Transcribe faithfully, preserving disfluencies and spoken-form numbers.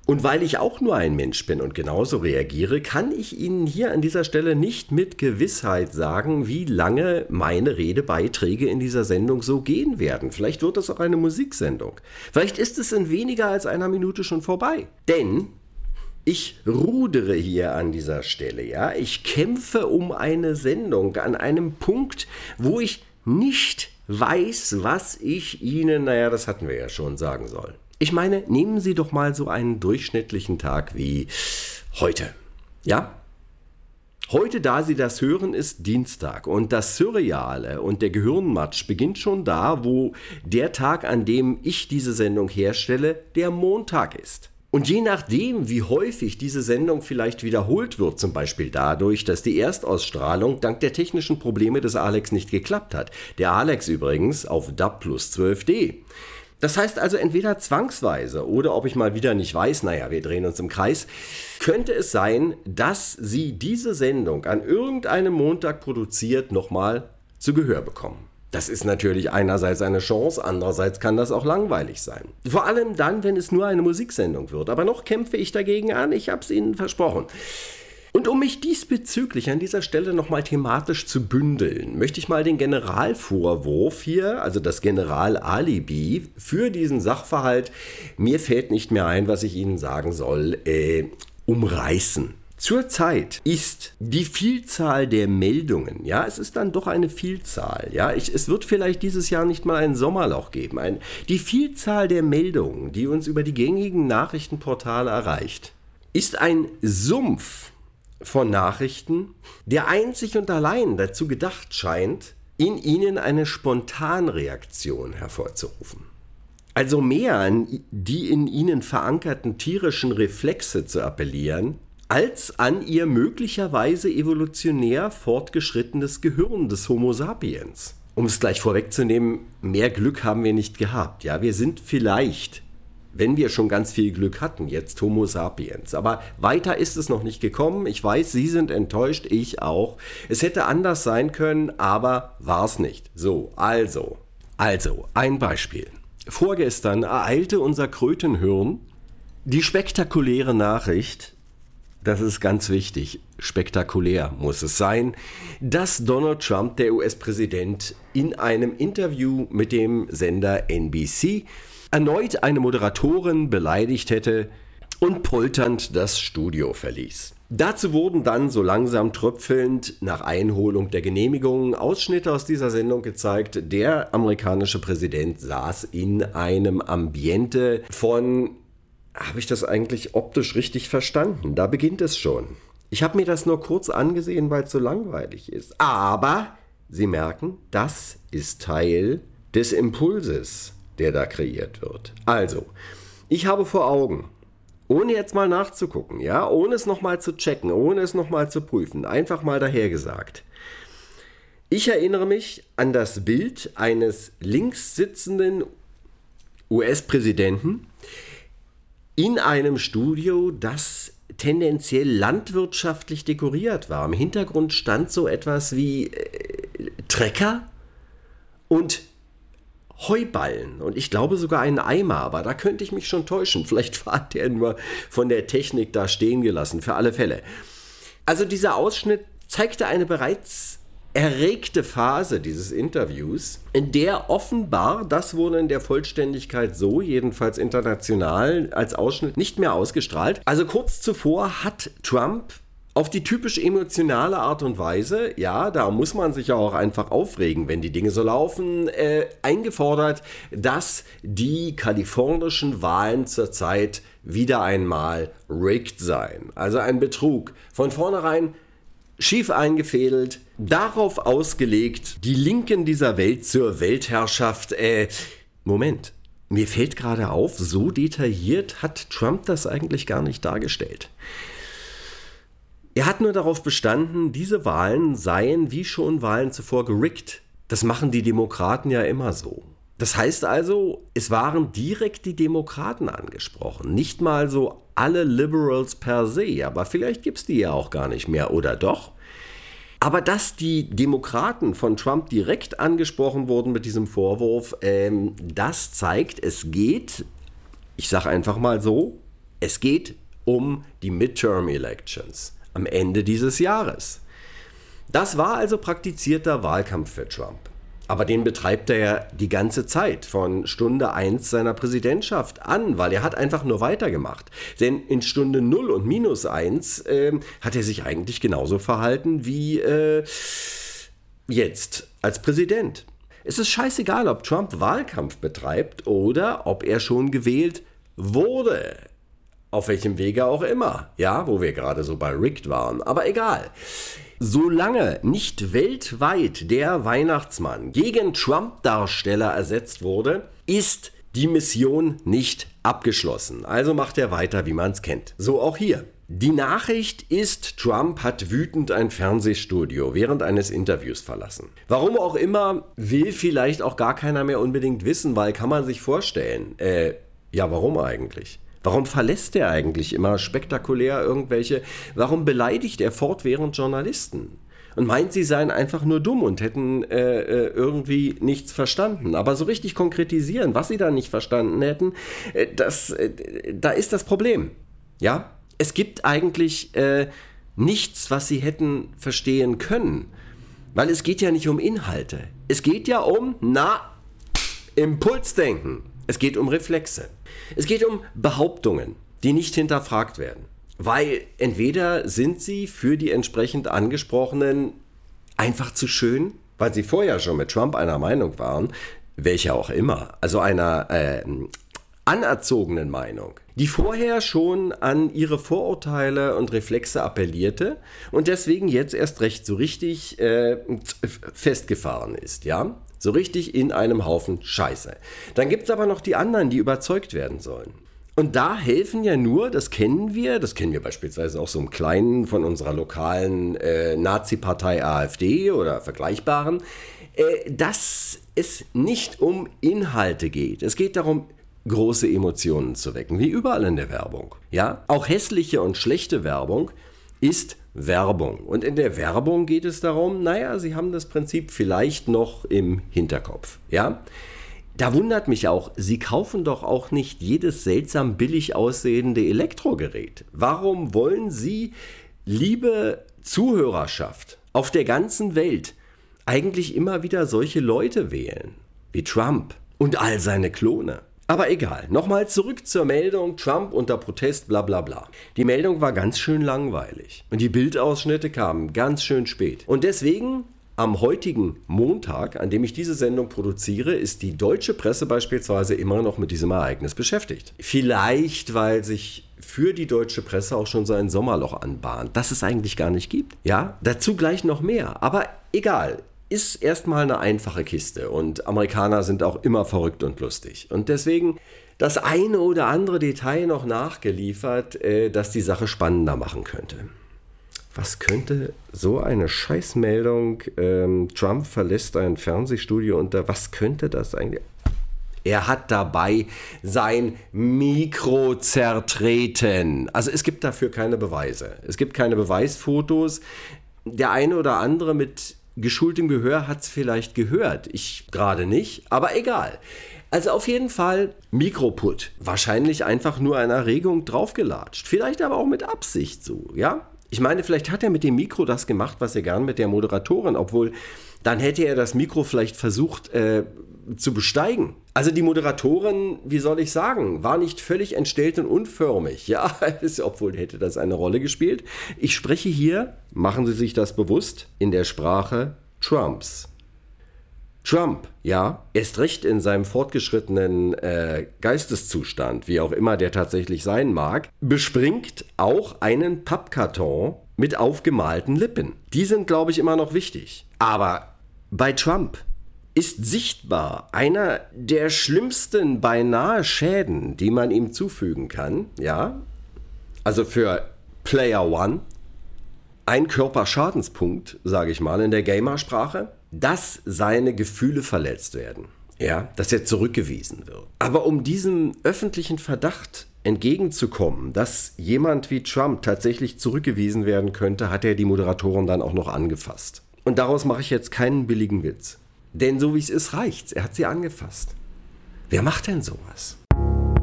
Und weil ich auch nur ein Mensch bin und genauso reagiere, kann ich Ihnen hier an dieser Stelle nicht mit Gewissheit sagen, wie lange meine Redebeiträge in dieser Sendung so gehen werden. Vielleicht wird es auch eine Musiksendung. Vielleicht ist es in weniger als einer Minute schon vorbei. Denn ich rudere hier an dieser Stelle, ja. Ich kämpfe um eine Sendung an einem Punkt, wo ich nicht weiß, was ich Ihnen, naja, das hatten wir ja schon, sagen soll. Ich meine, nehmen Sie doch mal so einen durchschnittlichen Tag wie heute, ja? Heute, da Sie das hören, ist Dienstag und das Surreale und der Gehirnmatsch beginnt schon da, wo der Tag, an dem ich diese Sendung herstelle, der Montag ist. Und je nachdem, wie häufig diese Sendung vielleicht wiederholt wird, zum Beispiel dadurch, dass die Erstausstrahlung dank der technischen Probleme des Alex nicht geklappt hat. Der Alex übrigens auf D A B plus zwölf D. Das heißt also entweder zwangsweise oder ob ich mal wieder nicht weiß, naja, wir drehen uns im Kreis, könnte es sein, dass Sie diese Sendung an irgendeinem Montag produziert nochmal zu Gehör bekommen. Das ist natürlich einerseits eine Chance, andererseits kann das auch langweilig sein. Vor allem dann, wenn es nur eine Musiksendung wird. Aber noch kämpfe ich dagegen an, ich habe es Ihnen versprochen. Und um mich diesbezüglich an dieser Stelle nochmal thematisch zu bündeln, möchte ich mal den Generalvorwurf hier, also das Generalalibi für diesen Sachverhalt, mir fällt nicht mehr ein, was ich Ihnen sagen soll, äh, umreißen. Zurzeit ist die Vielzahl der Meldungen, ja, es ist dann doch eine Vielzahl, ja, ich, es wird vielleicht dieses Jahr nicht mal ein Sommerloch geben, ein, die Vielzahl der Meldungen, die uns über die gängigen Nachrichtenportale erreicht, ist ein Sumpf von Nachrichten, der einzig und allein dazu gedacht scheint, in Ihnen eine Spontanreaktion hervorzurufen. Also mehr an die in Ihnen verankerten tierischen Reflexe zu appellieren, als an Ihr möglicherweise evolutionär fortgeschrittenes Gehirn des Homo sapiens. Um es gleich vorwegzunehmen, mehr Glück haben wir nicht gehabt. Ja, wir sind vielleicht, wenn wir schon ganz viel Glück hatten, jetzt Homo sapiens. Aber weiter ist es noch nicht gekommen. Ich weiß, Sie sind enttäuscht, ich auch. Es hätte anders sein können, aber war es nicht. So, also, also, ein Beispiel. Vorgestern ereilte unser Krötenhirn die spektakuläre Nachricht, das ist ganz wichtig, spektakulär muss es sein, dass Donald Trump, der U S-Präsident, in einem Interview mit dem Sender N B C erneut eine Moderatorin beleidigt hätte und polternd das Studio verließ. Dazu wurden dann so langsam tröpfelnd nach Einholung der Genehmigungen Ausschnitte aus dieser Sendung gezeigt. Der amerikanische Präsident saß in einem Ambiente von... Habe ich das eigentlich optisch richtig verstanden? Da beginnt es schon. Ich habe mir das nur kurz angesehen, weil es so langweilig ist. Aber Sie merken, das ist Teil des Impulses, der da kreiert wird. Also, ich habe vor Augen, ohne jetzt mal nachzugucken, ja, ohne es nochmal zu checken, ohne es nochmal zu prüfen, einfach mal dahergesagt. Ich erinnere mich an das Bild eines links sitzenden U S-Präsidenten, in einem Studio, das tendenziell landwirtschaftlich dekoriert war. Im Hintergrund stand so etwas wie äh, Trecker und Heuballen und ich glaube sogar einen Eimer, aber da könnte ich mich schon täuschen. Vielleicht war der nur von der Technik da stehen gelassen, für alle Fälle. Also dieser Ausschnitt zeigte eine bereits erregte Phase dieses Interviews, in der offenbar, das wurde in der Vollständigkeit so, jedenfalls international, als Ausschnitt nicht mehr ausgestrahlt. Also kurz zuvor hat Trump auf die typisch emotionale Art und Weise, ja, da muss man sich ja auch einfach aufregen, wenn die Dinge so laufen, äh, eingefordert, dass die kalifornischen Wahlen zurzeit wieder einmal rigged seien. Also ein Betrug. Von vornherein schief eingefädelt, darauf ausgelegt, die Linken dieser Welt zur Weltherrschaft, äh, Moment, mir fällt gerade auf, so detailliert hat Trump das eigentlich gar nicht dargestellt. Er hat nur darauf bestanden, diese Wahlen seien wie schon Wahlen zuvor gerickt. Das machen die Demokraten ja immer so. Das heißt also, es waren direkt die Demokraten angesprochen, nicht mal so alle Liberals per se, aber vielleicht gibt es die ja auch gar nicht mehr, oder doch? Aber dass die Demokraten von Trump direkt angesprochen wurden mit diesem Vorwurf, ähm, das zeigt, es geht, ich sage einfach mal so, Es geht um die Midterm Elections am Ende dieses Jahres. Das war also praktizierter Wahlkampf für Trump. Aber den betreibt er ja die ganze Zeit, von Stunde eins seiner Präsidentschaft an, weil er hat einfach nur weitergemacht. Denn in Stunde null und minus eins äh, hat er sich eigentlich genauso verhalten wie äh, jetzt als Präsident. Es ist scheißegal, ob Trump Wahlkampf betreibt oder ob er schon gewählt wurde. Auf welchem Wege auch immer. Ja, wo wir gerade so bei Rigged waren. Aber egal. Solange nicht weltweit der Weihnachtsmann gegen Trump-Darsteller ersetzt wurde, ist die Mission nicht abgeschlossen. Also macht er weiter, wie man es kennt. So auch hier. Die Nachricht ist, Trump hat wütend ein Fernsehstudio während eines Interviews verlassen. Warum auch immer, will vielleicht auch gar keiner mehr unbedingt wissen, weil kann man sich vorstellen. Äh, ja, warum eigentlich? Warum verlässt er eigentlich immer spektakulär irgendwelche, warum beleidigt er fortwährend Journalisten? Und meint, sie seien einfach nur dumm und hätten äh, äh, irgendwie nichts verstanden. Aber so richtig konkretisieren, was sie da nicht verstanden hätten, äh, das, äh, da ist das Problem. Ja, es gibt eigentlich äh, nichts, was sie hätten verstehen können. Weil es geht ja nicht um Inhalte. Es geht ja um, na, Impulsdenken. Es geht um Reflexe. Es geht um Behauptungen, die nicht hinterfragt werden. Weil entweder sind sie für die entsprechend Angesprochenen einfach zu schön, weil sie vorher schon mit Trump einer Meinung waren, welche auch immer, also einer äh, anerzogenen Meinung, die vorher schon an ihre Vorurteile und Reflexe appellierte und deswegen jetzt erst recht so richtig äh, festgefahren ist, ja? So richtig in einem Haufen Scheiße. Dann gibt es aber noch die anderen, die überzeugt werden sollen. Und da helfen ja nur, das kennen wir, das kennen wir beispielsweise auch so im Kleinen von unserer lokalen äh, Nazi-Partei AfD oder vergleichbaren, äh, dass es nicht um Inhalte geht. Es geht darum, große Emotionen zu wecken, wie überall in der Werbung. Ja? Auch hässliche und schlechte Werbung ist Werbung. Und in der Werbung geht es darum, naja, Sie haben das Prinzip vielleicht noch im Hinterkopf. Ja? Da wundert mich auch, Sie kaufen doch auch nicht jedes seltsam billig aussehende Elektrogerät. Warum wollen Sie, liebe Zuhörerschaft, auf der ganzen Welt eigentlich immer wieder solche Leute wählen? Wie Trump und all seine Klone. Aber egal, nochmal zurück zur Meldung, Trump unter Protest, bla bla bla. Die Meldung war ganz schön langweilig und die Bildausschnitte kamen ganz schön spät. Und deswegen, am heutigen Montag, an dem ich diese Sendung produziere, ist die deutsche Presse beispielsweise immer noch mit diesem Ereignis beschäftigt. Vielleicht, weil sich für die deutsche Presse auch schon so ein Sommerloch anbahnt, das es eigentlich gar nicht gibt. Ja, dazu gleich noch mehr, aber egal. Ist erstmal eine einfache Kiste und Amerikaner sind auch immer verrückt und lustig. Und deswegen das eine oder andere Detail noch nachgeliefert, äh, das die Sache spannender machen könnte. Was könnte so eine Scheißmeldung, ähm, Trump verlässt ein Fernsehstudio unter, was könnte das eigentlich? Er hat dabei sein Mikro zertreten. Also es gibt dafür keine Beweise. Es gibt keine Beweisfotos. Der eine oder andere mit geschultem Gehör hat es vielleicht gehört. Ich gerade nicht, aber egal. Also auf jeden Fall Mikroput. Wahrscheinlich einfach nur eine Erregung draufgelatscht. Vielleicht aber auch mit Absicht so, ja? Ich meine, vielleicht hat er mit dem Mikro das gemacht, was er gern mit der Moderatorin, obwohl dann hätte er das Mikro vielleicht versucht äh, zu besteigen. Also die Moderatorin, wie soll ich sagen, war nicht völlig entstellt und unförmig. Ja, obwohl hätte das eine Rolle gespielt. Ich spreche hier, machen Sie sich das bewusst, in der Sprache Trumps. Trump, ja, erst recht in seinem fortgeschrittenen äh, Geisteszustand, wie auch immer der tatsächlich sein mag, bespringt auch einen Pappkarton mit aufgemalten Lippen. Die sind, glaube ich, immer noch wichtig. Aber bei Trump ist sichtbar einer der schlimmsten beinahe Schäden, die man ihm zufügen kann, ja, also für Player One, ein Körperschadenspunkt, sage ich mal in der Gamersprache, dass seine Gefühle verletzt werden, ja, dass er zurückgewiesen wird. Aber um diesem öffentlichen Verdacht entgegenzukommen, dass jemand wie Trump tatsächlich zurückgewiesen werden könnte, hat er die Moderatorin dann auch noch angefasst. Und daraus mache ich jetzt keinen billigen Witz. Denn so wie es ist, reicht's. Er hat sie angefasst. Wer macht denn sowas?